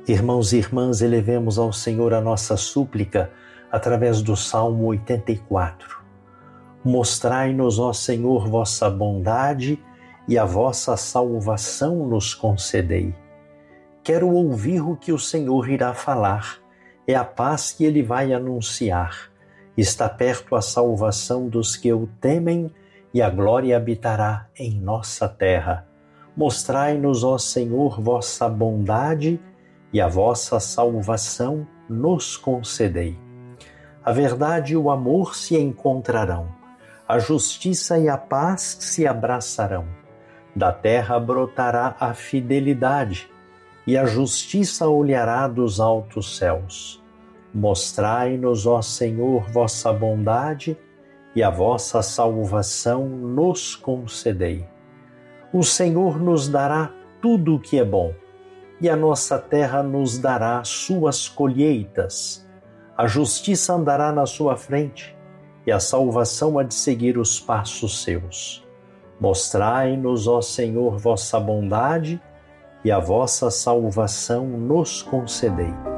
Irmãos e irmãs, elevemos ao Senhor a nossa súplica através do Salmo 84. Mostrai-nos, ó Senhor, vossa bondade e a vossa salvação nos concedei. Quero ouvir o que o Senhor irá falar, é a paz que Ele vai anunciar. Está perto a salvação dos que o temem e a glória habitará em nossa terra. Mostrai-nos, ó Senhor, vossa bondade e a vossa salvação nos concedei. A verdade e o amor se encontrarão, a justiça e a paz se abraçarão. Da terra brotará a fidelidade, e a justiça olhará dos altos céus. Mostrai-nos, ó Senhor, vossa bondade, e a vossa salvação nos concedei. O Senhor nos dará tudo o que é bom, e a nossa terra nos dará suas colheitas. A justiça andará na sua frente, e a salvação há de seguir os passos seus. Mostrai-nos, ó Senhor, vossa bondade, e a vossa salvação nos concedei.